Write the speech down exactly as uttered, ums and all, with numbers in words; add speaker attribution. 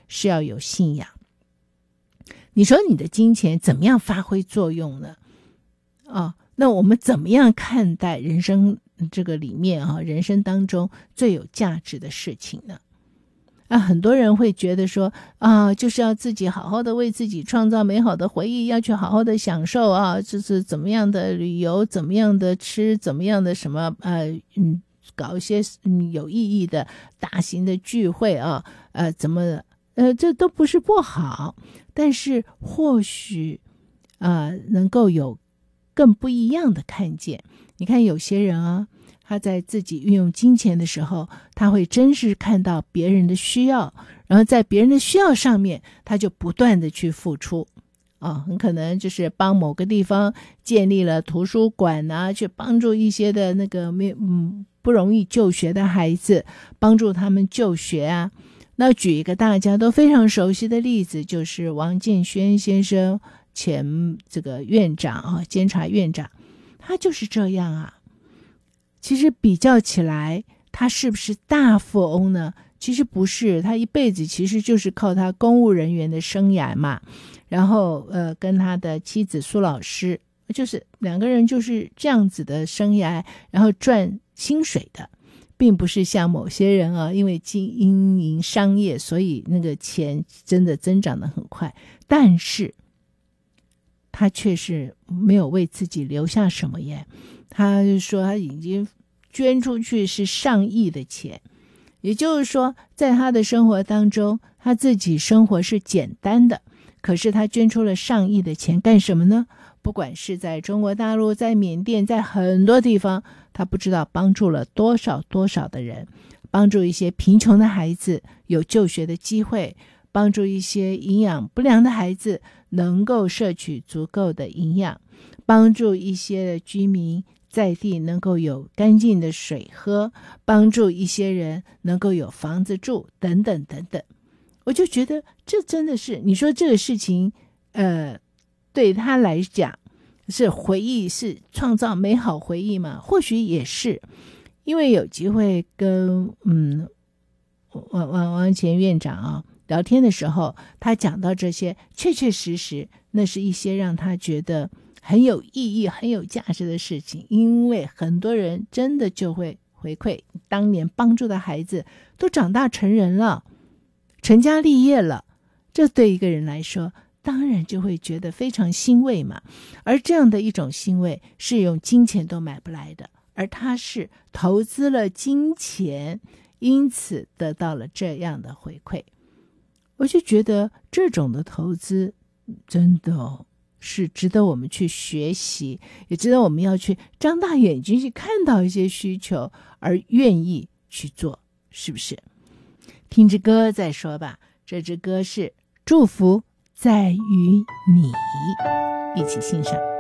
Speaker 1: 是要有信仰。你说你的金钱怎么样发挥作用呢？啊，那我们怎么样看待人生这个里面啊，人生当中最有价值的事情呢？啊，很多人会觉得说啊，就是要自己好好的为自己创造美好的回忆，要去好好的享受啊，就是怎么样的旅游，怎么样的吃，怎么样的什么呃嗯，搞一些嗯有意义的大型的聚会啊，呃，怎么呃这都不是不好，但是或许啊、呃、能够有更不一样的看见。你看有些人啊，他在自己运用金钱的时候，他会真是看到别人的需要，然后在别人的需要上面，他就不断的去付出啊，很可能就是帮某个地方建立了图书馆啊，去帮助一些的那个没嗯不容易就学的孩子，帮助他们就学啊。那举一个大家都非常熟悉的例子，就是王建轩先生，前这个院长啊，监察院长，他就是这样啊。其实比较起来，他是不是大富翁呢？其实不是，他一辈子其实就是靠他公务人员的生涯嘛，然后呃跟他的妻子苏老师，就是两个人就是这样子的生涯，然后赚薪水的，并不是像某些人啊，因为经营商业，所以那个钱真的增长得很快，但是他却是没有为自己留下什么耶。他就说他已经捐出去是上亿的钱，也就是说在他的生活当中，他自己生活是简单的，可是他捐出了上亿的钱干什么呢？不管是在中国大陆，在缅甸，在很多地方，他不知道帮助了多少多少的人，帮助一些贫穷的孩子有就学的机会，帮助一些营养不良的孩子能够摄取足够的营养，帮助一些居民在地能够有干净的水喝，帮助一些人能够有房子住，等等等等。我就觉得这真的是，你说这个事情呃，对他来讲是回忆，是创造美好回忆吗？或许也是，因为有机会跟嗯王王王前院长啊聊天的时候，他讲到这些，确确实实那是一些让他觉得很有意义、很有价值的事情，因为很多人真的就会回馈，当年帮助的孩子都长大成人了，成家立业了，这对一个人来说当然就会觉得非常欣慰嘛。而这样的一种欣慰是用金钱都买不来的，而他是投资了金钱，因此得到了这样的回馈。我就觉得这种的投资真的哦，是值得我们去学习，也值得我们要去张大眼睛去看到一些需求而愿意去做，是不是？听支歌再说吧，这支歌是祝福在于你，一起欣赏。